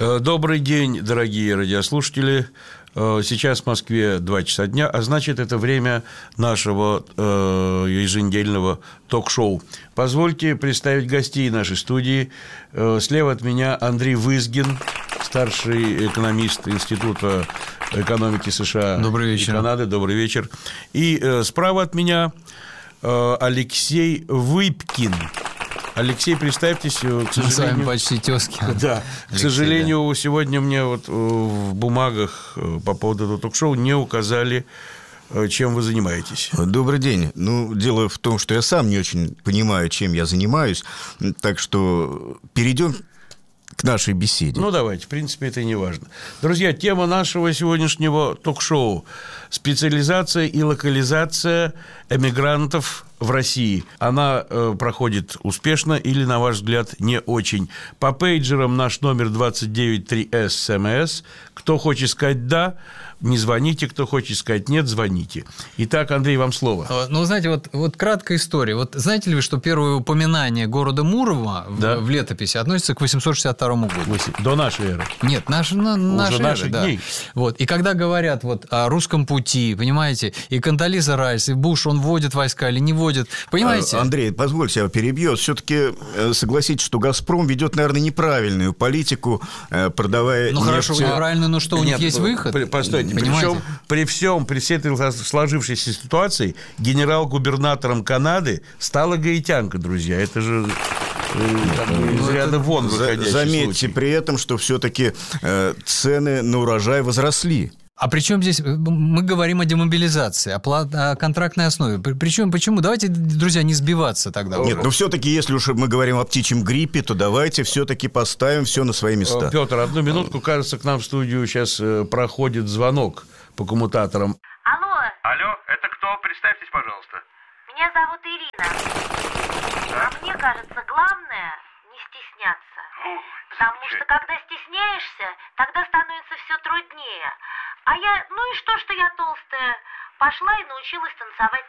Добрый день, дорогие радиослушатели. Сейчас в Москве 2 часа дня, а значит, это время нашего еженедельного ток-шоу. Позвольте представить гостей нашей студии. Слева от меня Андрей Вызгин, старший экономист Института экономики США и Канады. Добрый вечер. И справа от меня Алексей Выпкин. Алексей, представьтесь, к сожалению... Мы с вами почти тезки. Да, Алексей, к сожалению, да. Сегодня мне вот в бумагах по поводу этого ток-шоу не указали, чем вы занимаетесь. Добрый день. Дело в том, что я сам не очень понимаю, чем я занимаюсь, так что перейдем к нашей беседе. Давайте, в принципе, это и не важно. Друзья, тема нашего сегодняшнего ток-шоу – специализация и локализация эмигрантов в России. Она проходит успешно или, на ваш взгляд, не очень? По пейджерам наш номер 293 СМС. Кто хочет сказать «да», не звоните, кто хочет сказать «нет», звоните. Итак, Андрей, вам слово. Знаете, вот краткая история. Вот знаете ли вы, что первое упоминание города Мурома в летописи относится к 862 году? До нашей эры? Нет, нашей эры, да. Дней. И когда говорят о русском пути, понимаете, и Кондолиза Райс, и Буш, он вводит войска или не вводит, понимаете? Андрей, позвольте, я перебью. Все-таки согласитесь, что «Газпром» ведет, наверное, неправильную политику, продавая нефть. Хорошо, неправильную, но что, у них есть выход? Постойте. При всей этой сложившейся ситуации генерал-губернатором Канады стала гаитянка, друзья. Это же из ряда вон выходящий Заметьте случай. при этом, что все-таки цены на урожай возросли. А при чем здесь мы говорим о демобилизации, о контрактной основе? Почему? Давайте, друзья, не сбиваться тогда. Нет, все-таки, если уж мы говорим о птичьем гриппе, то давайте все-таки поставим все на свои места. Петр, одну минутку. Кажется, к нам в студию сейчас проходит звонок по коммутаторам. Алло, это кто? Представьтесь, пожалуйста. меня зовут Ирина. А мне кажется, главное не стесняться. Потому что когда стесняешься, тогда становится все труднее. А я, и что я толстая? Пошла и научилась танцевать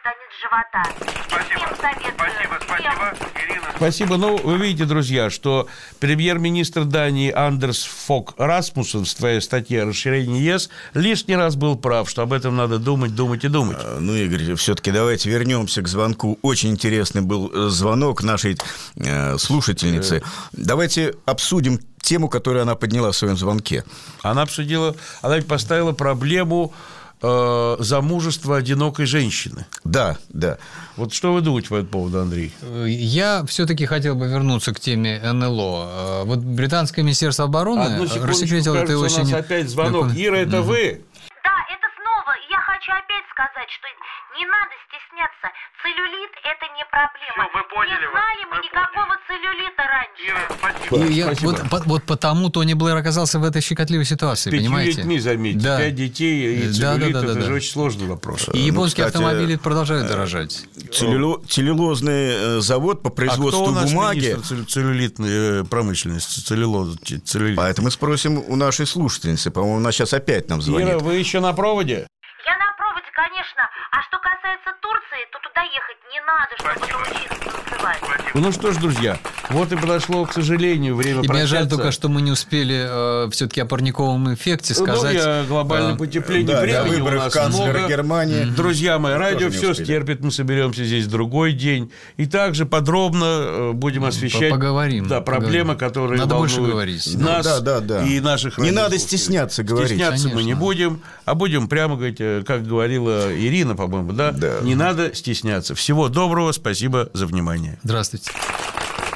танец живота. Спасибо, Ирина. Спасибо. Вы видите, друзья, что премьер-министр Дании Андерс Фог Расмуссен в своей статье о расширении ЕС лишний раз был прав, что об этом надо думать и думать. Игорь, все-таки давайте вернемся к звонку. Очень интересный был звонок нашей слушательницы. Давайте обсудим тему, которую она подняла в своем звонке. Она поставила проблему замужества одинокой женщины. Да. Вот что вы думаете по этому поводу, Андрей? Я все-таки хотел бы вернуться к теме НЛО. Вот британское министерство обороны рассекретило это очень... у нас опять звонок. Ира, это вы? Да, это снова. Я хочу опять сказать, что не надо стесняться. Целлюлит – это не проблема. Все, мы поняли. Не знали мы никакого целлюлита раньше. Ира, спасибо. Вот потому Тони Блэр оказался в этой щекотливой ситуации, понимаете? 5 детьми, заметьте. Да. 5 детей и целлюлит – это же очень сложный вопрос. И японские автомобили продолжают дорожать. Целлюлозный завод по производству бумаги. А кто у нас целлюлитной промышленности? Целлюлит. Поэтому спросим у нашей слушательницы. По-моему, она сейчас опять нам звонит. Ира, вы еще на проводе? Я на проводе, конечно. А что касается Турции, то туда ехать не надо, чтобы научиться танцевать. Что ж, друзья, вот и подошло, к сожалению, время прощаться. Мне жаль только, что мы не успели все-таки о парниковом эффекте сказать. Глобальное потепление. Времени у нас канцлера много. Германии. Друзья мои, радио все стерпит, мы соберемся здесь в другой день. И также подробно будем освещать проблемы, которые надо волнуют больше говорить. нас и наших Не радиослушателей. надо стесняться говорить. Стесняться мы не будем, а будем прямо говорить, как говорила Ирина, по-моему, да? Не надо стесняться. Всего доброго, спасибо за внимание. Здравствуйте.